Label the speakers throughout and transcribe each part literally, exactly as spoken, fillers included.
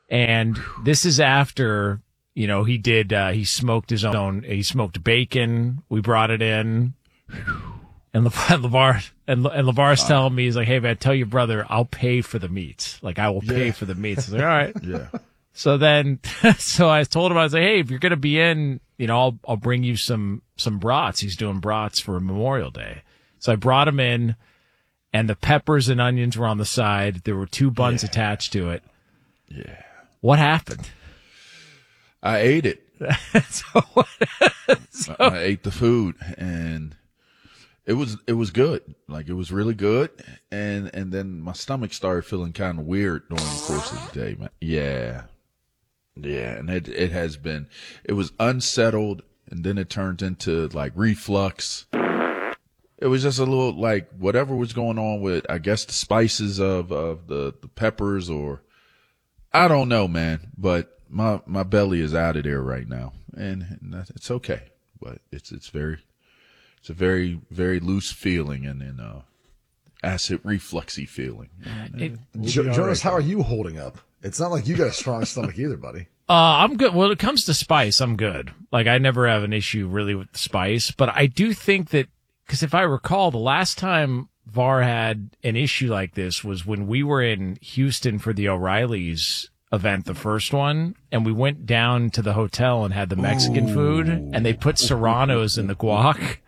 Speaker 1: And this is after, you know, he did, uh, he smoked his own, he smoked bacon. We brought it in. And Le- LeVar, and, Le- and LeVar's telling me, he's like, hey, man, tell your brother I'll pay for the meats. Like, I will pay
Speaker 2: Yeah.
Speaker 1: for the meats. I was like, all right.
Speaker 2: Yeah.
Speaker 1: So then, so I told him, I was like, hey, if you're going to be in, you know, I'll, I'll bring you some, some brats. He's doing brats for Memorial Day. So I brought him in, and the peppers and onions were on the side. There were two buns
Speaker 2: Yeah.
Speaker 1: attached to it.
Speaker 2: Yeah.
Speaker 1: What happened?
Speaker 2: I ate it.
Speaker 1: so, so,
Speaker 2: I ate the food, and it was it was good. Like, it was really good. And and then my stomach started feeling kind of weird during the course of the day, man. Yeah. Yeah, and it it has been, it was unsettled, and then it turned into like reflux. It was just a little like whatever was going on with, I guess, the spices of, of the, the peppers, or I don't know, man. But my my belly is out of there right now, and, and that's, it's okay. But it's it's very it's a very very loose feeling, and then uh, acid refluxy feeling.
Speaker 1: it,
Speaker 3: Jo- Jonas, how are you holding up? It's not like you got a strong stomach either, buddy.
Speaker 1: Uh, I'm good. When it comes to spice, I'm good. Like, I never have an issue really with spice, but I do think that, because if I recall, the last time V A R had an issue like this was when we were in Houston for the O'Reilly's event, the first one, and we went down to the hotel and had the Mexican
Speaker 2: Ooh.
Speaker 1: food, and they put serranos in the guac.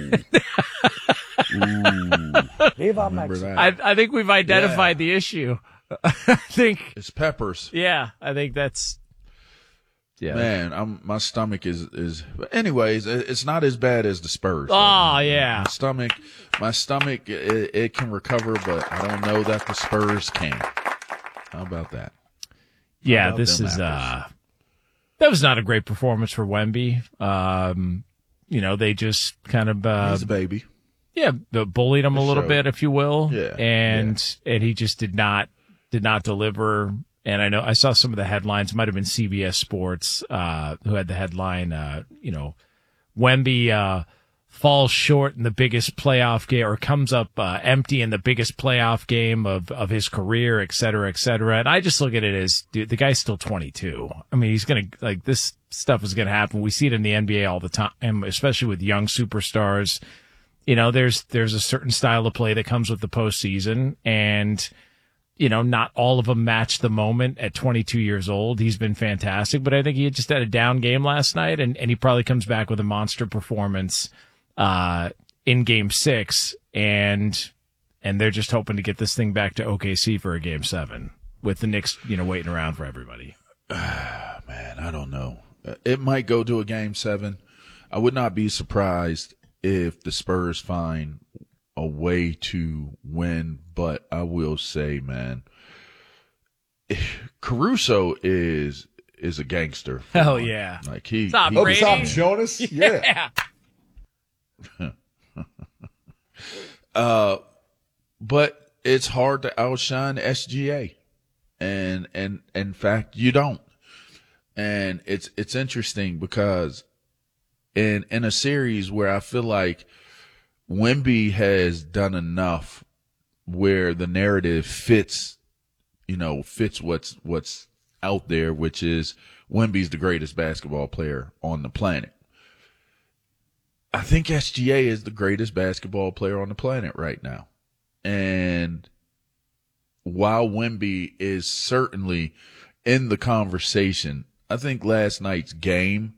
Speaker 2: Remember that?
Speaker 1: I, I think we've identified
Speaker 2: Yeah.
Speaker 1: the issue. I think,
Speaker 2: It's peppers.
Speaker 1: yeah, I think that's, yeah.
Speaker 2: Man, I'm my stomach is is. But anyways, it- it's not as bad as the Spurs. though.
Speaker 1: Oh, yeah.
Speaker 2: My stomach, my stomach, it, it can recover, but I don't know that the Spurs can. How about that?
Speaker 1: Yeah,
Speaker 2: about
Speaker 1: this
Speaker 2: them
Speaker 1: is, uh,
Speaker 2: apples?
Speaker 1: that was not a great performance for Wemby. Um, you know, they just kind of, uh,
Speaker 2: He's a baby.
Speaker 1: yeah, bu- bullied him a
Speaker 2: For
Speaker 1: little
Speaker 2: sure.
Speaker 1: bit, if you will.
Speaker 2: Yeah,
Speaker 1: And, and he just did not, did not deliver. And I know I saw some of the headlines, might have been C B S Sports, uh, who had the headline, uh, you know, Wemby, uh, falls short in the biggest playoff game, or comes up, uh, empty in the biggest playoff game of, of his career, et cetera, et cetera. And I just look at it as, dude, the guy's still twenty-two. I mean, he's going to, like, this stuff is going to happen. We see it in the N B A all the time, especially with young superstars. You know, there's, there's a certain style of play that comes with the postseason, and, you know, not all of them match the moment at twenty-two years old. He's been fantastic, but I think he just had a down game last night, and, and he probably comes back with a monster performance, uh, in game six, and, and they're just hoping to get this thing back to O K C for a game seven with the Knicks, you know, waiting around for everybody.
Speaker 2: Man, I don't know. Uh, It might go to a game seven. I would not be surprised if the Spurs find a way to win, but I will say, man, Caruso is is a gangster. for
Speaker 1: Hell
Speaker 2: one.
Speaker 1: yeah.
Speaker 2: Like he,
Speaker 1: Stop,
Speaker 2: he
Speaker 3: Oh,
Speaker 1: Brady.
Speaker 3: stop, Jonas. Yeah.
Speaker 2: Uh, but it's hard to outshine S G A, and and in fact you don't. And it's it's interesting because in in a series where I feel like Wemby has done enough where the narrative fits, you know, fits what's what's out there, which is Wemby's the greatest basketball player on the planet. I think S G A is the greatest basketball player on the planet right now. And while Wemby is certainly in the conversation, I think last night's game,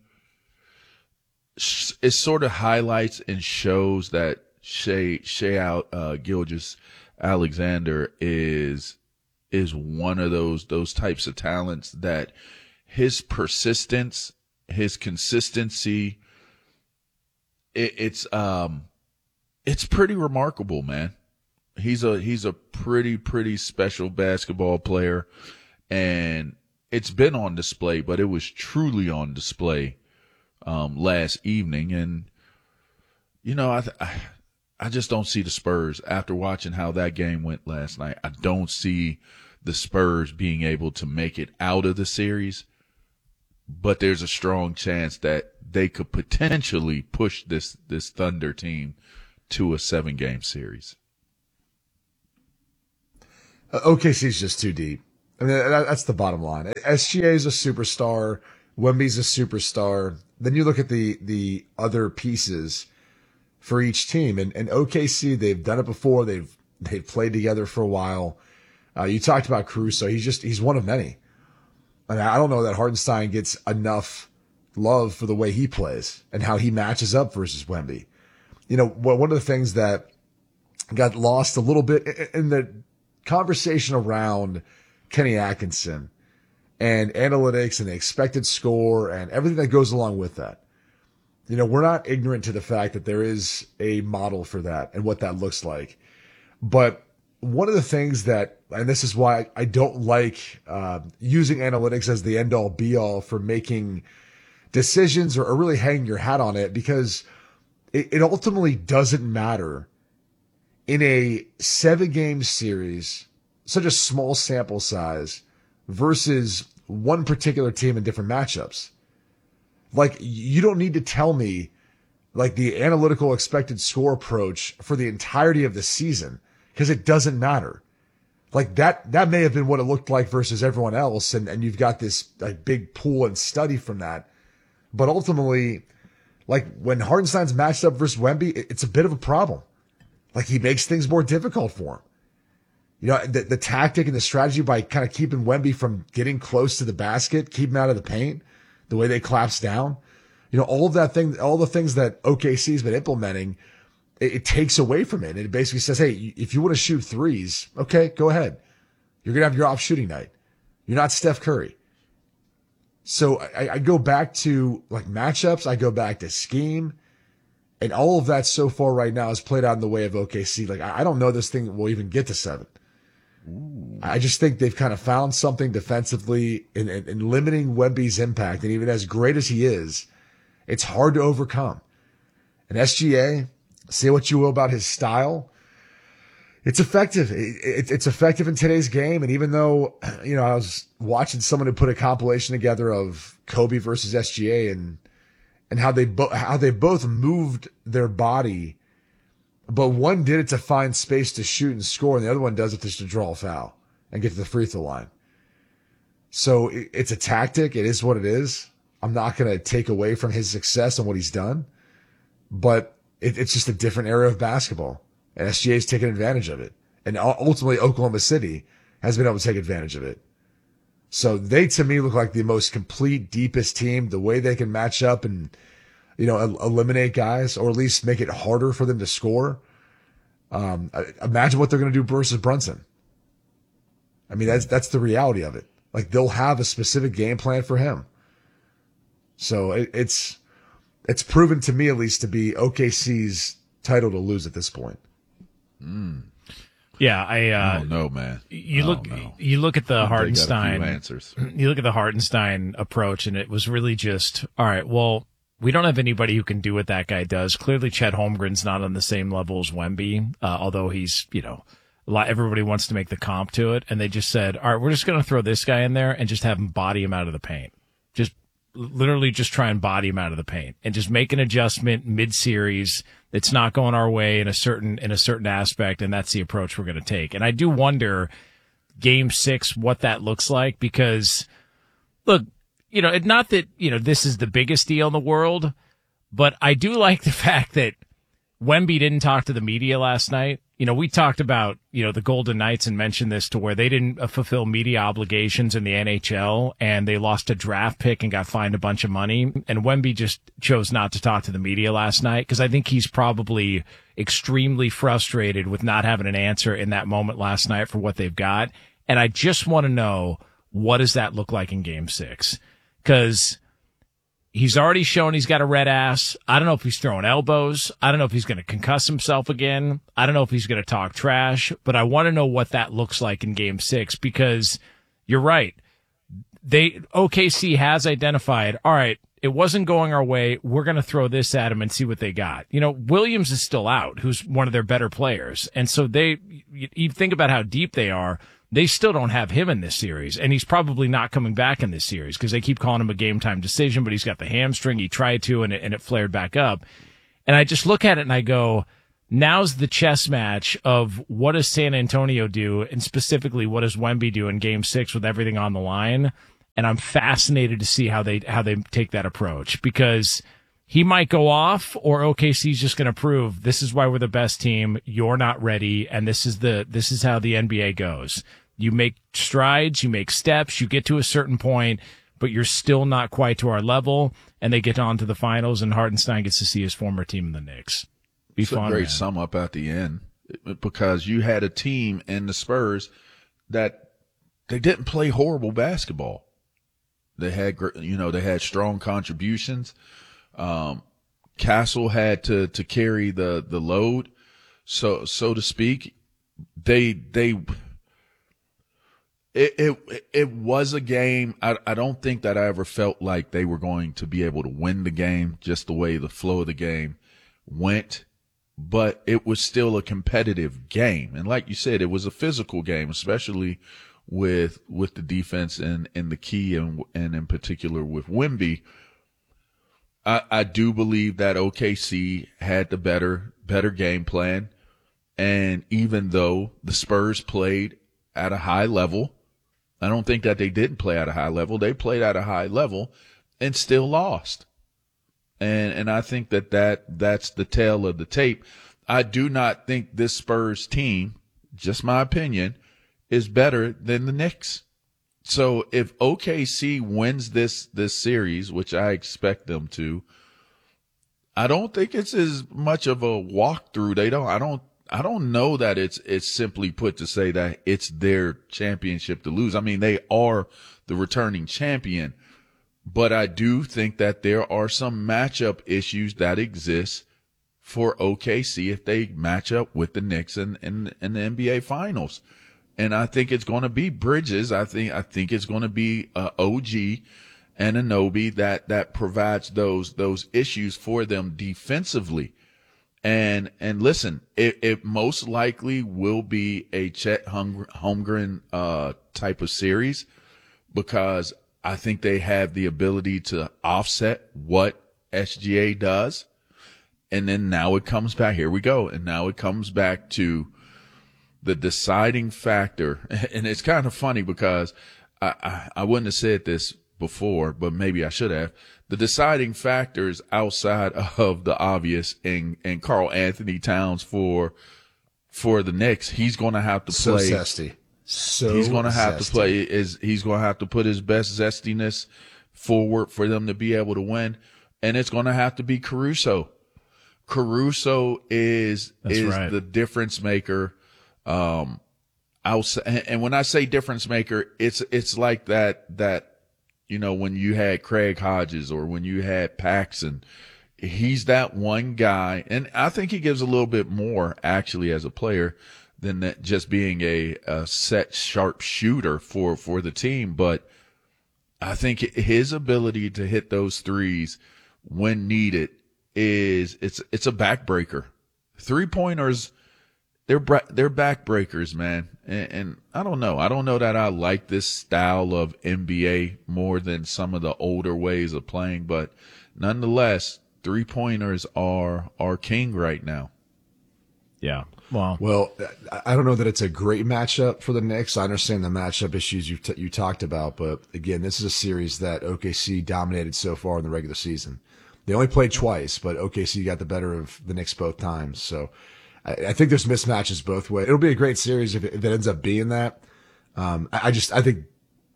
Speaker 2: it sort of highlights and shows that Shea, Shea out, uh, Gilgeous Alexander is, is one of those, those types of talents that his persistence, his consistency, it, it's, um, it's pretty remarkable, man. He's a, he's a pretty, pretty special basketball player, and it's been on display, but it was truly on display, um, last evening. And, you know, I, I, I just don't see the Spurs after watching how that game went last night. I don't see the Spurs being able to make it out of the series, but there's a strong chance that they could potentially push this, this Thunder team to a seven game series.
Speaker 3: Uh, O K C's just too deep. I mean, that, that's the bottom line. S G A is a superstar. Wemby's a superstar. Then you look at the, the other pieces for each team, and, and O K C, they've done it before. They've, they've played together for a while. Uh, you talked about Caruso. He's just, he's one of many. And I don't know that Hartenstein gets enough love for the way he plays and how he matches up versus Wemby. You know, one of the things that got lost a little bit in the conversation around Kenny Atkinson and analytics and the expected score and everything that goes along with that. You know, we're not ignorant to the fact that there is a model for that and what that looks like. But one of the things that, and this is why I don't like uh, using analytics as the end all be all for making decisions or, or really hanging your hat on it, because it, it ultimately doesn't matter in a seven game series, such a small sample size versus one particular team in different matchups. Like, you don't need to tell me like the analytical expected score approach for the entirety of the season, because it doesn't matter. Like that, that may have been what it looked like versus everyone else. And, and you've got this like big pool and study from that. But ultimately, like when Hartenstein's matched up versus Wemby, it, it's a bit of a problem. Like he makes things more difficult for him. You know, the, the tactic and the strategy by kind of keeping Wemby from getting close to the basket, keep him out of the paint, the way they collapse down, you know, all of that thing, all the things that O K C's been implementing, it, it takes away from it. And it basically says, hey, if you want to shoot threes, okay, go ahead. You're going to have your off shooting night. You're not Steph Curry. So I, I go back to like matchups. I go back to scheme, and all of that so far right now is played out in the way of O K C. Like, I, I don't know this thing will even get to seven. Ooh. I just think they've kind of found something defensively in, in, in limiting Wemby's impact. And even as great as he is, it's hard to overcome. And S G A, say what you will about his style, it's effective. It, it, it's effective in today's game. And even though, you know, I was watching someone who put a compilation together of Kobe versus S G A and, and how they both, how they both moved their body, but one did it to find space to shoot and score, and the other one does it just to draw a foul and get to the free throw line. So it, it's a tactic. It is what it is. I'm not going to take away from his success and what he's done, but it, it's just a different era of basketball, and S G A's taken advantage of it. And ultimately, Oklahoma City has been able to take advantage of it. So they, to me, look like the most complete, deepest team. The way they can match up and, you know, eliminate guys, or at least make it harder for them to score. Um, imagine what they're going to do versus Brunson. I mean, that's, that's the reality of it. Like, they'll have a specific game plan for him. So it, it's, it's proven to me at least to be O K C's title to lose at this point.
Speaker 2: Mm.
Speaker 1: Yeah. I, uh,
Speaker 2: I don't know, man.
Speaker 1: You
Speaker 2: I
Speaker 1: look,
Speaker 2: know.
Speaker 1: you look at the
Speaker 2: Hartenstein
Speaker 1: Hartenstein
Speaker 2: answers.
Speaker 1: You look at the Hartenstein approach, and it was really just, all right, well, we don't have anybody who can do what that guy does. Clearly, Chet Holmgren's not on the same level as Wemby, uh, although he's, you know, a lot, everybody wants to make the comp to it. And they just said, all right, we're just going to throw this guy in there and just have him body him out of the paint. Just literally just try and body him out of the paint and just make an adjustment mid-series. It's not going our way in a certain, in a certain aspect. And that's the approach we're going to take. And I do wonder game six, what that looks like, because look, you know, not that, you know, this is the biggest deal in the world, but I do like the fact that Wemby didn't talk to the media last night. You know, we talked about, you know, the Golden Knights and mentioned this to where they didn't fulfill media obligations in the N H L and they lost a draft pick and got fined a bunch of money. And Wemby just chose not to talk to the media last night because I think he's probably extremely frustrated with not having an answer in that moment last night for what they've got. And I just want to know, what does that look like in game six? Because he's already shown he's got a red ass. I don't know if he's throwing elbows. I don't know if he's going to concuss himself again. I don't know if he's going to talk trash, but I want to know what that looks like in game six, because you're right. They, O K C has identified, all right, it wasn't going our way. We're going to throw this at him and see what they got. You know, Williams is still out, who's one of their better players. And so they, you, you think about how deep they are. They still don't have him in this series, and he's probably not coming back in this series because they keep calling him a game time decision, but he's got the hamstring. He tried to, and it, and it flared back up. And I just look at it and I go, Now's the chess match of what does San Antonio do, and specifically what does Wemby do in Game Six with everything on the line. And I'm fascinated to see how they how they take that approach, because he might go off, or O K C's just going to prove this is why we're the best team. You're not ready, and this is the this is how the N B A goes. You make strides, you make steps, you get to a certain point, but you're still not quite to our level. And they get on to the finals, and Hartenstein gets to see his former team in the Knicks. Be
Speaker 2: it's
Speaker 1: fun,
Speaker 2: a great
Speaker 1: man.
Speaker 2: sum up at the end, because you had a team in the Spurs that they didn't play horrible basketball. They had, you know, they had strong contributions. Um, Castle had to, to carry the, the load, so, so to speak. They, they, it, it, it was a game. I, I don't think that I ever felt like they were going to be able to win the game just the way the flow of the game went, but it was still a competitive game. And like you said, it was a physical game, especially with, with the defense and, and the key, and, and in particular with Wemby. I, I do believe that O K C had the better, better game plan. And even though the Spurs played at a high level, I don't think that they didn't play at a high level. They played at a high level and still lost. And, and I think that, that that's the tale of the tape. I do not think this Spurs team, just my opinion, is better than the Knicks. So if O K C wins this, this series, which I expect them to, I don't think it's as much of a walkthrough. They don't, I don't, I don't know that it's, it's simply put to say that it's their championship to lose. I mean, they are the returning champion, but I do think that there are some matchup issues that exist for O K C if they match up with the Knicks in, in, in the N B A finals. And I think it's going to be Bridges. I think, I think it's going to be uh, O G and Anunoby that, that provides those, those issues for them defensively. And, and listen, it, it most likely will be a Chet Holmgren, uh, type of series, because I think they have the ability to offset what S G A does. And then now it comes back. Here we go. And now it comes back to the deciding factor. And it's kind of funny because I, I, I wouldn't have said this before, but maybe I should have. The deciding factors outside of the obvious, and, and Karl Anthony Towns for, for the Knicks, he's going to have to
Speaker 3: So
Speaker 2: play.
Speaker 3: zesty. So
Speaker 2: he's going to have
Speaker 3: zesty.
Speaker 2: to play is he's going to have to put his best zestiness forward for them to be able to win. And it's going to have to be Caruso. Caruso is,
Speaker 1: That's
Speaker 2: is
Speaker 1: right.
Speaker 2: the difference maker. Um, outside, and when I say difference maker, it's, it's like that, that, you know, when you had Craig Hodges or when you had Paxson, he's that one guy. And I think he gives a little bit more actually as a player than that just being a, a set sharp shooter for, for the team. But I think his ability to hit those threes when needed is, it's, it's a backbreaker. Three pointers, they're, they're backbreakers, man. And, and I don't know. I don't know that I like this style of N B A more than some of the older ways of playing, but nonetheless, three pointers are, are king right now.
Speaker 1: Yeah. Well,
Speaker 3: Well, I don't know that it's a great matchup for the Knicks. I understand the matchup issues you t- you talked about, but again, this is a series that O K C dominated so far in the regular season. They only played twice, but O K C got the better of the Knicks both times. So I, I think there's mismatches both ways. It'll be a great series if it, if it ends up being that. Um, I, I just I think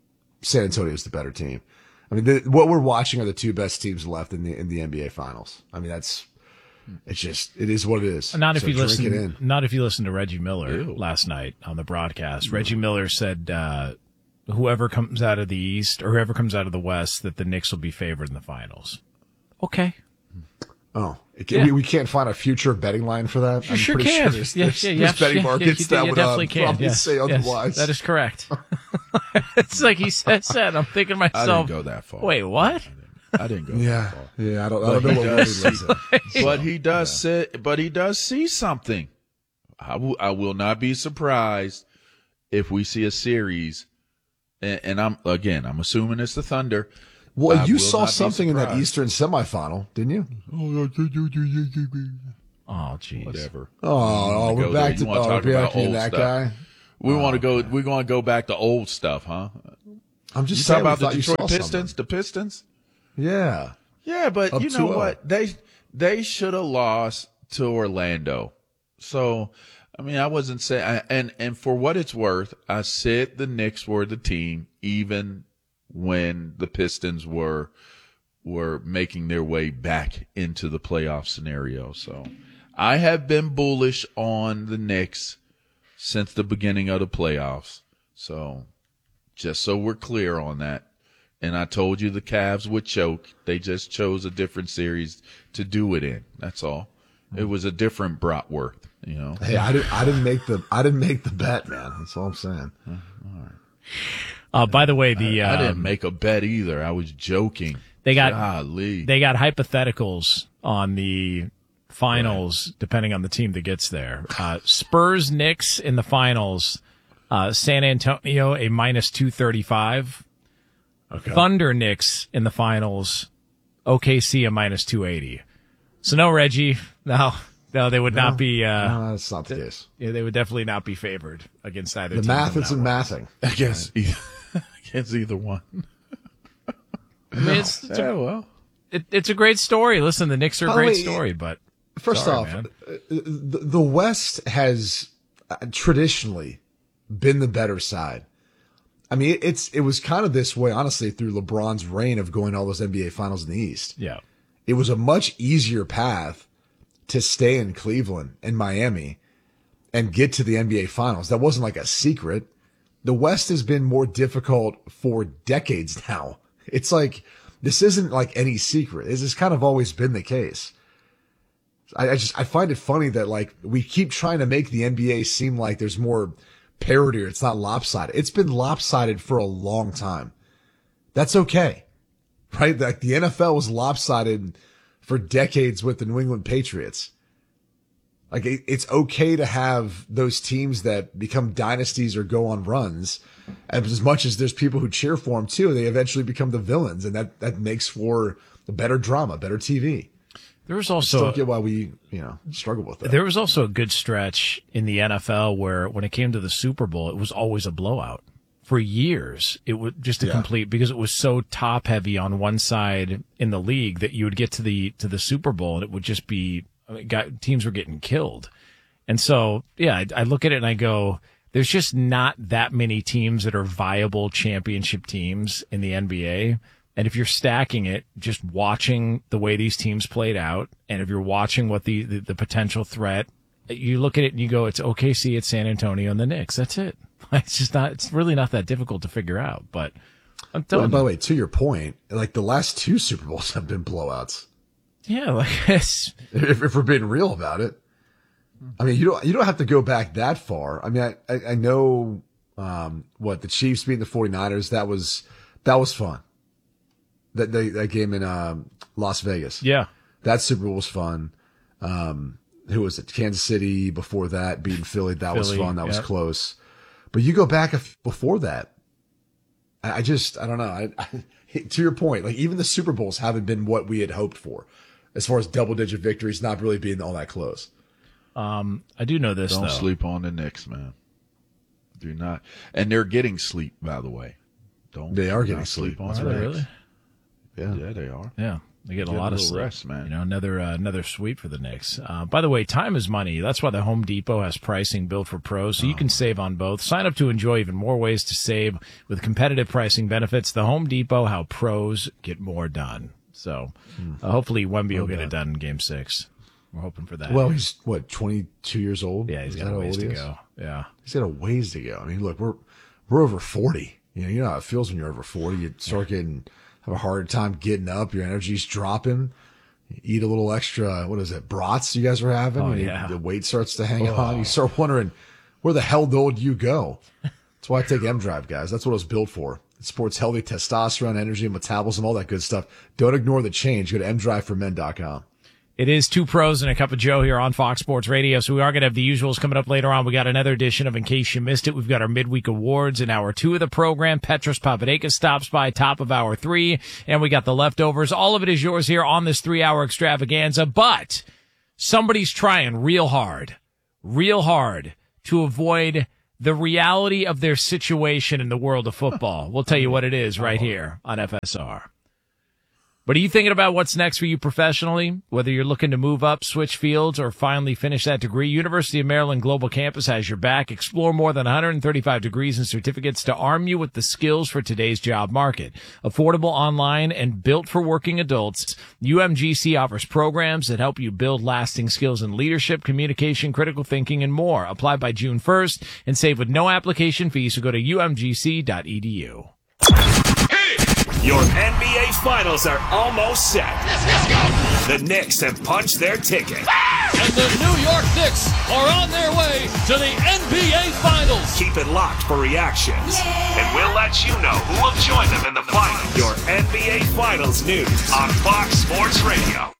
Speaker 3: San Antonio is the better team. I mean, the, what we're watching are the two best teams left in the in the N B A Finals. I mean, that's it's just it is what it is.
Speaker 1: not if
Speaker 3: So
Speaker 1: you
Speaker 3: drink it
Speaker 1: listen,
Speaker 3: in.
Speaker 1: not if you listen to Reggie Miller
Speaker 2: Ew.
Speaker 1: last night on the broadcast. Reggie Miller said, uh, whoever comes out of the East or whoever comes out of the West, that the Knicks will be favored in the finals. Okay.
Speaker 3: Oh, it
Speaker 1: Yeah.
Speaker 3: can, we, we can't find a future betting line for that.
Speaker 1: You
Speaker 3: I'm
Speaker 1: sure
Speaker 3: pretty
Speaker 1: can.
Speaker 3: sure there's,
Speaker 1: Yeah,
Speaker 3: there's,
Speaker 1: yeah,
Speaker 3: there's
Speaker 1: yeah,
Speaker 3: betting
Speaker 1: yeah,
Speaker 3: markets
Speaker 1: yeah,
Speaker 3: that
Speaker 1: you
Speaker 3: would
Speaker 1: definitely
Speaker 3: uh,
Speaker 1: can.
Speaker 3: probably
Speaker 1: Yes,
Speaker 3: say
Speaker 1: yes,
Speaker 3: otherwise.
Speaker 1: that is correct. It's like he said, said. I'm thinking to
Speaker 2: I
Speaker 1: myself,
Speaker 2: didn't go that far.
Speaker 1: wait, what?
Speaker 2: I didn't go
Speaker 3: yeah,
Speaker 2: that far.
Speaker 3: yeah. I don't, I
Speaker 2: But
Speaker 3: don't know
Speaker 2: he
Speaker 3: what
Speaker 2: does
Speaker 3: word he lives in.
Speaker 2: But he does say, but he does see something. I will, I will not be surprised if we see a series. And, and I'm, again, I'm assuming it's the Thunder.
Speaker 3: Well,
Speaker 2: I
Speaker 3: you
Speaker 2: will
Speaker 3: saw
Speaker 2: not be
Speaker 3: something in that
Speaker 2: surprised.
Speaker 3: Eastern semifinal, didn't you?
Speaker 1: Oh, jeez.
Speaker 2: Whatever.
Speaker 3: Oh, we're
Speaker 2: go
Speaker 3: back
Speaker 2: there.
Speaker 3: to
Speaker 2: You wanna
Speaker 3: oh,
Speaker 2: talk
Speaker 3: we're
Speaker 2: about
Speaker 3: back to
Speaker 2: old
Speaker 3: that
Speaker 2: stuff.
Speaker 3: guy.
Speaker 2: We want to go. We want to go back to old stuff, huh?
Speaker 3: I'm just
Speaker 2: You
Speaker 3: saying.
Speaker 2: talking about
Speaker 3: we
Speaker 2: the
Speaker 3: thought you
Speaker 2: Detroit
Speaker 3: saw
Speaker 2: Pistons?
Speaker 3: something.
Speaker 2: The Pistons?
Speaker 3: Yeah.
Speaker 2: Yeah, but
Speaker 3: Up
Speaker 2: you know
Speaker 3: two oh.
Speaker 2: what? They they should have lost to Orlando. So, I mean, I wasn't saying, and and for what it's worth, I said the Knicks were the team, even when the Pistons were were making their way back into the playoff scenario. So, I have been bullish on the Knicks since the beginning of the playoffs. So, just so we're clear on that. And I told you the Cavs would choke. They just chose a different series to do it in. That's all. It was a different Bratwurst, you know.
Speaker 3: Hey, I didn't. I didn't make the. I didn't make the bet, man. That's all I'm saying.
Speaker 1: Uh, by the way, the
Speaker 2: I, I didn't
Speaker 1: um,
Speaker 2: make a bet either. I was joking.
Speaker 1: They got
Speaker 2: Golly.
Speaker 1: they got hypotheticals on the finals, right, depending on the team that gets there. Uh, Spurs Knicks in the finals. Uh, San Antonio a minus two thirty five.
Speaker 3: Okay.
Speaker 1: Thunder Knicks in the finals. O K C a minus two eighty. So no, Reggie. No, no, they would
Speaker 3: No,
Speaker 1: not be. Uh,
Speaker 3: no, that's not the case.
Speaker 1: Yeah, they would definitely not be favored against either
Speaker 3: The
Speaker 1: team.
Speaker 3: math
Speaker 1: from
Speaker 3: isn't
Speaker 1: that
Speaker 3: mathing.
Speaker 2: against either, against either one.
Speaker 1: I mean, it's, it's,
Speaker 2: Yeah,
Speaker 1: a,
Speaker 2: well.
Speaker 1: it, it's a great story. Listen, the Knicks are a
Speaker 3: By the
Speaker 1: great
Speaker 3: way,
Speaker 1: story, but
Speaker 3: First
Speaker 1: sorry,
Speaker 3: off,
Speaker 1: man.
Speaker 3: uh, the, the West has uh, traditionally been the better side. I mean, it's it was kind of this way, honestly, through LeBron's reign of going all those N B A finals in the East.
Speaker 1: Yeah.
Speaker 3: It was a much easier path to stay in Cleveland and Miami and get to the N B A finals. That wasn't like a secret. The West has been more difficult for decades now. It's like, this isn't like any secret. This has kind of always been the case. I, I just, I find it funny that like we keep trying to make the N B A seem like there's more parity or it's not lopsided. It's been lopsided for a long time. That's okay. Right? Like the N F L was lopsided for decades with the New England Patriots. Like it, it's okay to have those teams that become dynasties or go on runs. And as much as there's people who cheer for them too, they eventually become the villains, and that, that makes for a better drama, better T V.
Speaker 1: There was
Speaker 3: I
Speaker 1: also
Speaker 3: don't get why we, you know, struggle with that.
Speaker 1: there was also a good stretch in the N F L where when it came to the Super Bowl, it was always a blowout. For years, it was just a
Speaker 3: Yeah.
Speaker 1: complete, because it was so top heavy on one side in the league that you would get to the to the Super Bowl and it would just be, I mean, got, teams were getting killed. And so, yeah, I, I look at it and I go, there's just not that many teams that are viable championship teams in the N B A. And if you're stacking it, just watching the way these teams played out, and if you're watching what the, the, the potential threat, you look at it and you go, it's O K C, it's San Antonio, and the Knicks. That's it. It's just not, it's really not that difficult to figure out. But I'm
Speaker 3: Well,
Speaker 1: telling
Speaker 3: and by
Speaker 1: you,
Speaker 3: the way, to your point, like the last two Super Bowls have been blowouts.
Speaker 1: yeah, like it's,
Speaker 3: If, if we're being real about it. I mean, you don't, you don't have to go back that far. I mean, I, I, I know, um, what the Chiefs beating the 49ers, that was, that was fun. That, that, that game in, um, Las Vegas.
Speaker 1: yeah.
Speaker 3: That Super Bowl was fun. Um, who was it? Kansas City before that, beating Philly. That was
Speaker 1: Philly,
Speaker 3: fun. That was
Speaker 1: yep.
Speaker 3: close. But you go back a f- before that. I, I just, I don't know. I, I, to your point, like even the Super Bowls haven't been what we had hoped for as far as double digit victories, not really being all that close.
Speaker 1: Um, I do know this
Speaker 2: Don't
Speaker 1: though.
Speaker 2: sleep on the Knicks, man. Do not. And they're getting sleep, by the way. Don't.
Speaker 3: They are
Speaker 2: do
Speaker 3: getting
Speaker 2: not
Speaker 3: sleep.
Speaker 2: sleep on
Speaker 3: That's
Speaker 2: the
Speaker 1: Are they
Speaker 3: right.
Speaker 2: Knicks.
Speaker 1: really?
Speaker 3: Yeah.
Speaker 2: Yeah, they are.
Speaker 1: Yeah. They get a
Speaker 2: Get a
Speaker 1: lot of
Speaker 2: little
Speaker 1: sleep,
Speaker 2: rest, man.
Speaker 1: You know, another uh, another sweep for the Knicks. Uh, by the way, time is money. That's why the Home Depot has pricing built for pros, so you can save on both. Sign up to enjoy even more ways to save with competitive pricing benefits. The Home Depot, how pros get more done. So uh, hopefully Wemby will get it done in Game Six. We're hoping for that.
Speaker 3: Well, he's what, twenty-two years old?
Speaker 1: yeah, he's
Speaker 3: Is
Speaker 1: got
Speaker 3: that
Speaker 1: a
Speaker 3: how
Speaker 1: ways
Speaker 3: old
Speaker 1: to
Speaker 3: he is?
Speaker 1: go. Yeah.
Speaker 3: He's got a ways to go. I mean, look, we're, we're over forty. You know, you know how it feels when you're over forty. You start getting, have a hard time getting up. Your energy's dropping. You eat a little extra, what is it, brats you guys are having?
Speaker 1: Oh,
Speaker 3: and you-
Speaker 1: yeah.
Speaker 3: the weight starts to hang on. You start wondering, where the hell do you go? That's why I take M-Drive, guys. That's what it was built for. It supports healthy testosterone, energy, metabolism, all that good stuff. Don't ignore the change. Go to m drive for men dot com.
Speaker 1: It is Two Pros and a Cup of Joe here on Fox Sports Radio. So we are going to have the usuals coming up later on. We got another edition of In Case You Missed It. We've got our midweek awards in hour two of the program. Petros Papadakis stops by top of hour three. And we got the leftovers. All of it is yours here on this three hour extravaganza. But somebody's trying real hard, real hard to avoid the reality of their situation in the world of football. We'll tell you what it is right here on F S R. But are you thinking about what's next for you professionally? Whether you're looking to move up, switch fields, or finally finish that degree, University of Maryland Global Campus has your back. Explore more than one hundred thirty-five degrees and certificates to arm you with the skills for today's job market. Affordable, online, and built for working adults, U M G C offers programs that help you build lasting skills in leadership, communication, critical thinking, and more. Apply by June first and save with no application fee, so go to U M G C dot E D U.
Speaker 4: Your N B A Finals are almost set. Let's, let's go. The Knicks have punched their ticket.
Speaker 5: And the New York Knicks are on their way to the N B A Finals.
Speaker 4: Keep it locked for reactions. Yeah. And we'll let you know who will join them in the finals. Your N B A Finals news on Fox Sports Radio.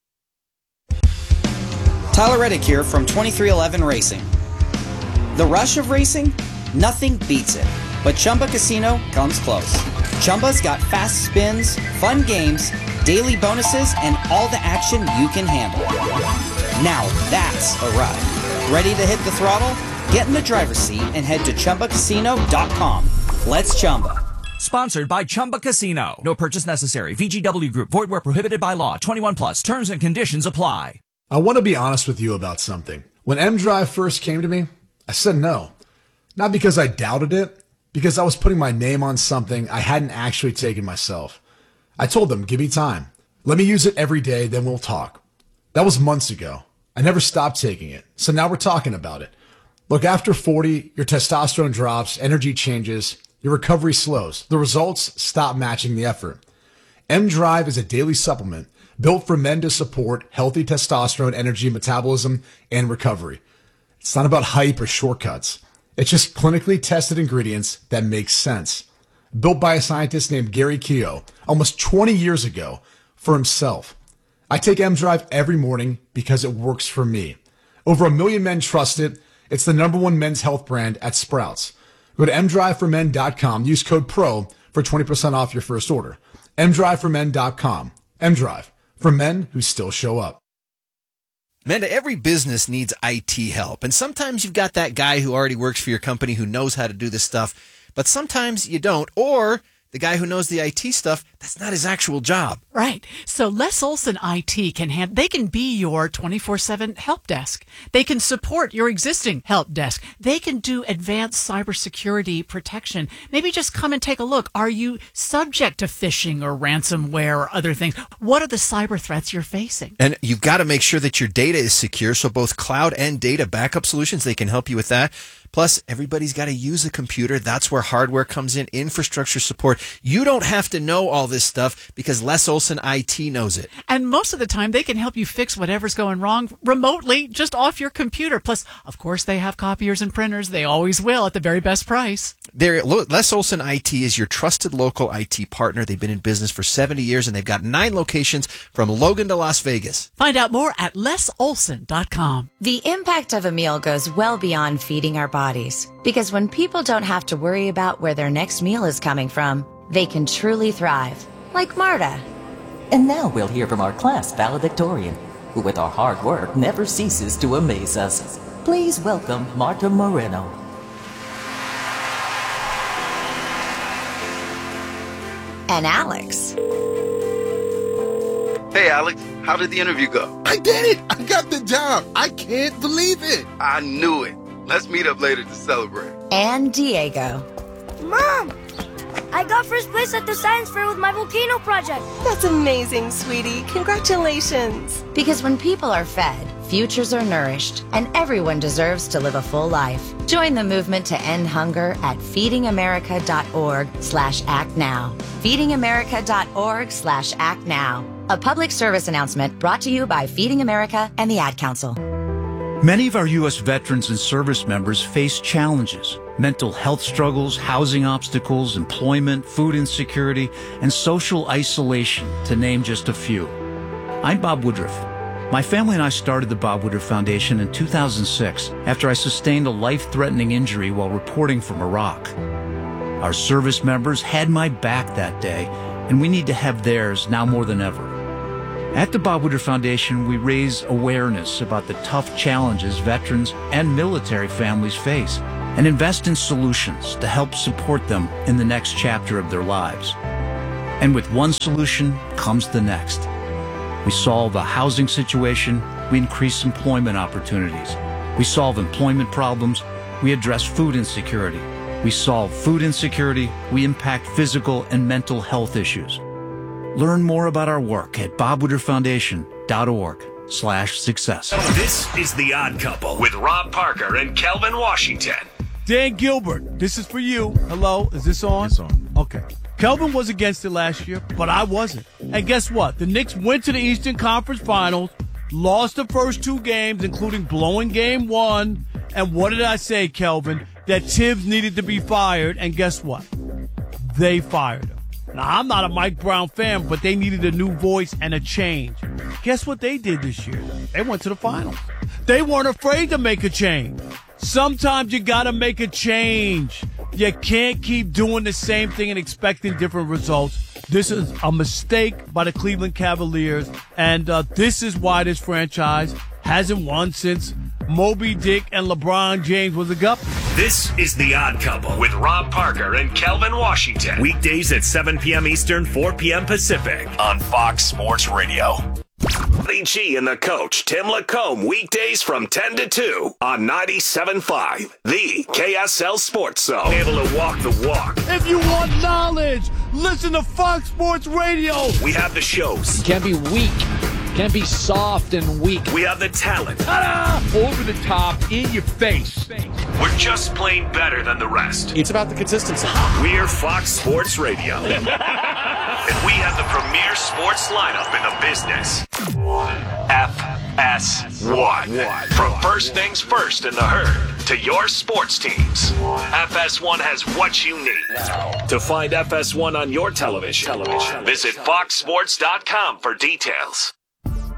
Speaker 6: Tyler Reddick here from twenty-three eleven Racing. The rush of racing? Nothing beats it. But Chumba Casino comes close. Chumba's got fast spins, fun games, daily bonuses, and all the action you can handle. Now that's a ride. Ready to hit the throttle? Get in the driver's seat and head to Chumba Casino dot com. Let's Chumba.
Speaker 7: Sponsored by Chumba Casino. No purchase necessary. V G W Group. Void where prohibited by law. twenty-one plus. Terms and conditions apply.
Speaker 3: I want to be honest with you about something. When M-Drive first came to me, I said no. Not because I doubted it, because I was putting my name on something I hadn't actually taken myself. I told them, give me time. Let me use it every day, then we'll talk. That was months ago. I never stopped taking it. So now we're talking about it. Look, after forty, your testosterone drops, energy changes, your recovery slows. The results stop matching the effort. M-Drive is a daily supplement built for men to support healthy testosterone, energy, metabolism, and recovery. It's not about hype or shortcuts. It's just clinically tested ingredients that make sense. Built by a scientist named Gary Keogh almost twenty years ago for himself. I take M-Drive every morning because it works for me. Over a million men trust it. It's the number one men's health brand at Sprouts. Go to M drive for men dot com. Use code PRO for twenty percent off your first order. M drive for men dot com. M-Drive, for men who still show up.
Speaker 8: Amanda, every business needs I T help, and sometimes you've got that guy who already works for your company who knows how to do this stuff, but sometimes you don't, or the guy who knows the I T stuff, that's not his actual job.
Speaker 9: Right. So Les Olson I T can hand, they can be your twenty-four seven help desk. They can support your existing help desk. They can do advanced cybersecurity protection. Maybe just come and take a look. Are you subject to phishing or ransomware or other things? What are the cyber threats you're facing?
Speaker 8: And you've got to make sure that your data is secure, so both cloud and data backup solutions, they can help you with that. Plus, everybody's got to use a computer. That's where hardware comes in, infrastructure support. You don't have to know all this stuff because Les Olson I T knows it.
Speaker 9: And most of the time, they can help you fix whatever's going wrong remotely, just off your computer. Plus, of course, they have copiers and printers. They always will at the very best price.
Speaker 8: They're, Les Olson I T is your trusted local I T partner. They've been in business for seventy years, and they've got nine locations from Logan to Las Vegas.
Speaker 9: Find out more at Les Olson dot com.
Speaker 10: The impact of a meal goes well beyond feeding our bodies. Because when people don't have to worry about where their next meal is coming from, they can truly thrive. Like Marta.
Speaker 11: And now we'll hear from our class valedictorian, who with our hard work never ceases to amaze us. Please welcome Marta Moreno.
Speaker 10: And Alex.
Speaker 12: Hey, Alex, how did the interview go?
Speaker 13: I did it! I got the job! I can't believe it!
Speaker 12: I knew it. Let's meet up later to celebrate.
Speaker 10: And Diego.
Speaker 14: Mom! I got first place at the science fair with my volcano project.
Speaker 15: That's amazing, sweetie. Congratulations.
Speaker 10: Because when people are fed, futures are nourished, and everyone deserves to live a full life. Join the movement to end hunger at feeding america dot org slash act now. feeding america dot org slash act now. A public service announcement brought to you by Feeding America and the Ad Council.
Speaker 16: Many of our U S veterans and service members face challenges, mental health struggles, housing obstacles, employment, food insecurity, and social isolation, to name just a few. I'm Bob Woodruff. My family and I started the Bob Woodruff Foundation in two thousand six after I sustained a life-threatening injury while reporting from Iraq. Our service members had my back that day, and we need to have theirs now more than ever. At the Bob Woodward Foundation, we raise awareness about the tough challenges veterans and military families face and invest in solutions to help support them in the next chapter of their lives. And with one solution comes the next. We solve a housing situation, we increase employment opportunities. We solve employment problems, we address food insecurity. We solve food insecurity, we impact physical and mental health issues. Learn more about our work at bobwoodwardfoundation.org slash success.
Speaker 4: This is The Odd Couple with Rob Parker and Kelvin Washington.
Speaker 17: Dan Gilbert, this is for you. Hello, is this on?
Speaker 1: It's on.
Speaker 17: Okay. Kelvin was against it last year, but I wasn't. And guess what? The Knicks went to the Eastern Conference Finals, lost the first two games, including blowing game one. And what did I say, Kelvin? That Tibbs needed to be fired, and guess what? They fired him. Now, I'm not a Mike Brown fan, but they needed a new voice and a change. Guess what they did this year? They went to the finals. They weren't afraid to make a change. Sometimes you gotta make a change. You can't keep doing the same thing and expecting different results. This is a mistake by the Cleveland Cavaliers, and uh, this is why this franchise hasn't won since Moby Dick and LeBron James was a guppy.
Speaker 4: This is The Odd Couple with Rob Parker and Kelvin Washington. Weekdays at seven p.m. Eastern, four p.m. Pacific on Fox Sports Radio. Lee G and the coach, Tim Lacombe, weekdays from ten to two on ninety-seven point five, the K S L Sports Zone. Able to walk the walk.
Speaker 17: If you want knowledge, listen to Fox Sports Radio.
Speaker 4: We have the shows.
Speaker 5: You can't be weak. Can't be soft and weak.
Speaker 4: We have the talent.
Speaker 5: Ta-da! Over the top, in your face.
Speaker 4: We're just plain better than the rest.
Speaker 5: It's about the consistency.
Speaker 4: We're Fox Sports Radio. And we have the premier sports lineup in the business. F S one. From first things first in the herd to your sports teams, F S one has what you need. To find F S one on your television, television. visit fox sports dot com for details.